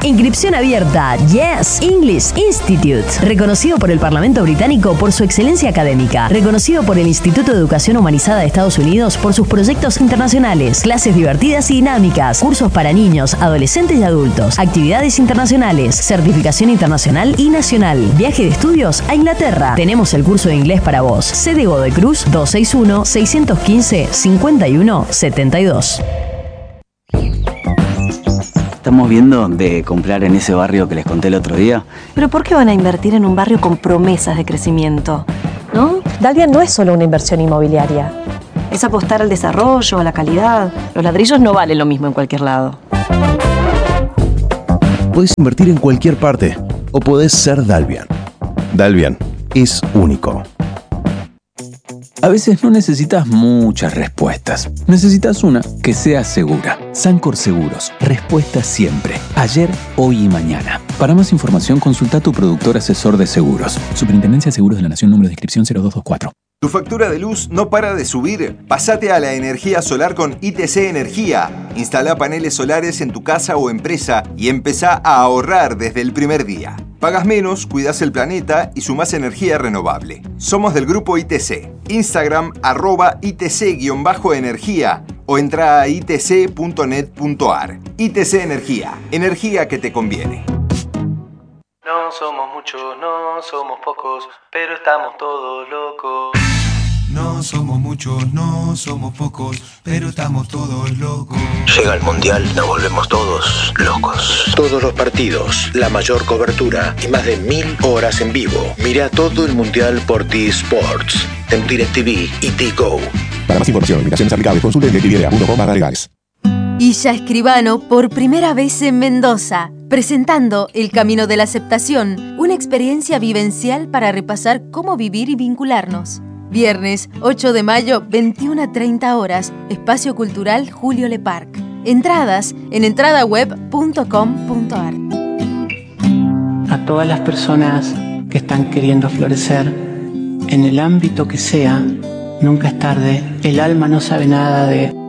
Inscripción abierta. Yes English Institute. Reconocido por el Parlamento británico por su excelencia académica. Reconocido por el Instituto de Educación Humanizada de Estados Unidos por sus proyectos internacionales. Clases divertidas y dinámicas. Cursos para niños, adolescentes y adultos. Actividades internacionales. Certificación internacional y nacional. Viaje de estudios a Inglaterra. Tenemos el curso de inglés para vos. Sede Godoy Cruz 261-615-5172. Estamos viendo de comprar en ese barrio que les conté el otro día. ¿Pero por qué van a invertir en un barrio con promesas de crecimiento? ¿No? Dalvia no es solo una inversión inmobiliaria. Es apostar al desarrollo, a la calidad. Los ladrillos no valen lo mismo en cualquier lado. Podés invertir en cualquier parte o podés ser Dalvian. Dalvian es único. A veces no necesitas muchas respuestas. Necesitas una que sea segura. Sancor Seguros. Respuesta siempre. Ayer, hoy y mañana. Para más información, consulta a tu productor asesor de seguros. Superintendencia de Seguros de la Nación, número de inscripción 0224. ¿Tu factura de luz no para de subir? Pásate a la energía solar con ITC Energía. Instala paneles solares en tu casa o empresa y empezá a ahorrar desde el primer día. Pagas menos, cuidas el planeta y sumás energía renovable. Somos del grupo ITC. Instagram @ITC_energía o entra a itc.net.ar. ITC Energía. Energía que te conviene. No somos muchos, no somos pocos, pero estamos todos locos. No somos muchos, no somos pocos, pero estamos todos locos. Llega el Mundial, nos volvemos todos locos. Todos los partidos, la mayor cobertura y más de 1000 horas en vivo. Mira todo el Mundial por T-Sports, en DirecTV y T-Go. Para más información, limitaciones aplicables, consulte DirecTV.com/legales. Illa Escribano por primera vez en Mendoza, presentando El Camino de la Aceptación, una experiencia vivencial para repasar cómo vivir y vincularnos. Viernes 8 de mayo, 21 a 30 horas, Espacio Cultural Julio Le Parc. Entradas en entradaweb.com.ar. A todas las personas que están queriendo florecer, en el ámbito que sea, nunca es tarde. El alma no sabe nada de